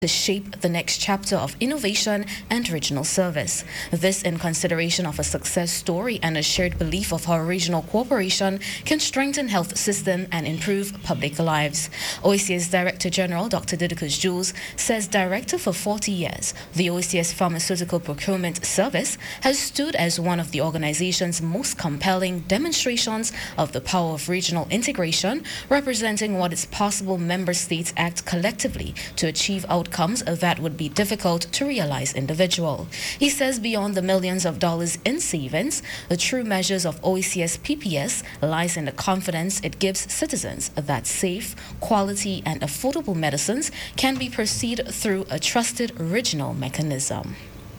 to shape the next chapter of innovation and regional service. This in consideration of a success story and a shared belief of how regional cooperation can strengthen health system and improve public lives. OECS Director General Dr. Didacus Jules says director for 40 years, the OECS Pharmaceutical Procurement Service has stood as one of the organization's most compelling demonstrations of the power of regional integration, representing what its possible member states act collectively to achieve outcomes that would be difficult to realize individual. He says beyond the millions of dollars in savings, the true measures of OECS PPS lies in the confidence it gives citizens that safe, quality and affordable medicines can be pursued through a trusted regional mechanism.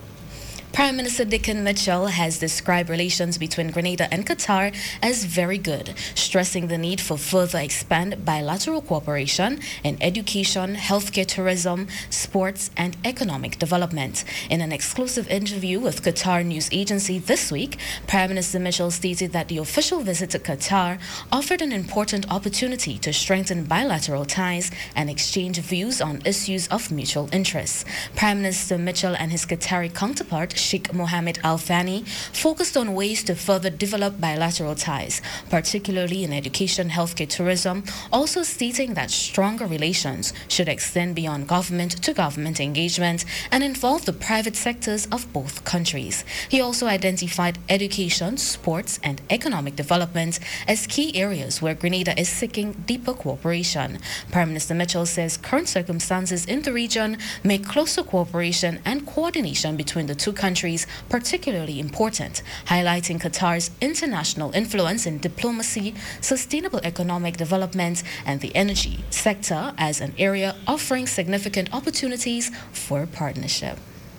Prime Minister Dickon Mitchell has described relations between Grenada and Qatar as very good, stressing the need for further expand bilateral cooperation in education, healthcare, tourism, sports, and economic development. In an exclusive interview with Qatar news agency this week, Prime Minister Mitchell stated that the official visit to Qatar offered an important opportunity to strengthen bilateral ties and exchange views on issues of mutual interest. Prime Minister Mitchell and his Qatari counterpart Sheikh Mohammed Al Thani focused on ways to further develop bilateral ties, particularly in education, healthcare, tourism, also stating that stronger relations should extend beyond government-to-government engagement and involve the private sectors of both countries. He also identified education, sports, and economic development as key areas where Grenada is seeking deeper cooperation. Prime Minister Mitchell says current circumstances in the region make closer cooperation and coordination between the two countries particularly important, highlighting Qatar's international influence in diplomacy, sustainable economic development, and the energy sector as an area offering significant opportunities for partnership.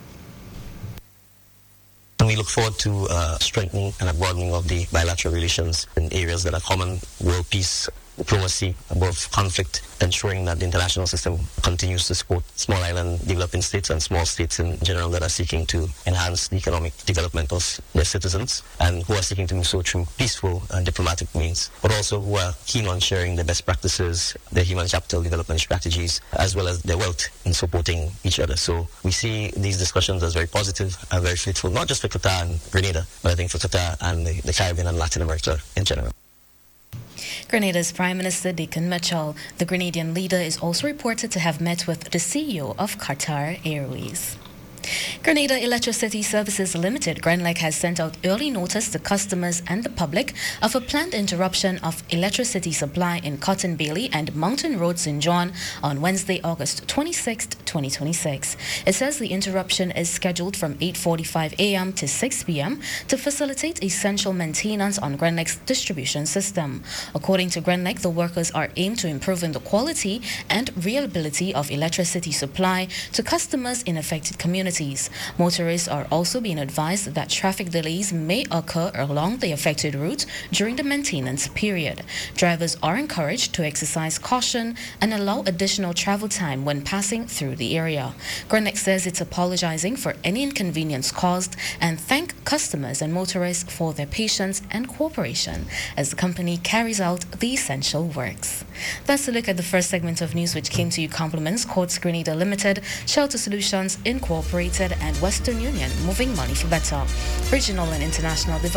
We look forward to strengthening and broadening of the bilateral relations in areas that are common: world peace, diplomacy, above conflict, ensuring that the international system continues to support small island developing states and small states in general that are seeking to enhance the economic development of their citizens and who are seeking to do so through peaceful and diplomatic means, but also who are keen on sharing the best practices, their human capital development strategies, as well as their wealth in supporting each other. So we see these discussions as very positive and very fruitful, not just for Qatar and Grenada, but I think for Qatar and the Caribbean and Latin America in general. Grenada's Prime Minister Dickon Mitchell. The Grenadian leader is also reported to have met with the CEO of Qatar Airways. Grenada Electricity Services Limited, GRENLEC, has sent out early notice to customers and the public of a planned interruption of electricity supply in Cotton Bailey and Mountain Road, St. John on Wednesday, August 26, 2026. It says the interruption is scheduled from 8:45 a.m. to 6 p.m. to facilitate essential maintenance on GRENLEC's distribution system. According to GRENLEC, the workers are aimed to improving the quality and reliability of electricity supply to customers in affected communities. Motorists are also being advised that traffic delays may occur along the affected route during the maintenance period. Drivers are encouraged to exercise caution and allow additional travel time when passing through the area. GRENLEC says it's apologizing for any inconvenience caused and thank customers and motorists for their patience and cooperation as the company carries out the essential works. That's a look at the first segment of news, which came to you compliments Quartz Grenada Limited, Shelter Solutions Incorporated, and Western Union, moving money for better. Regional and international development.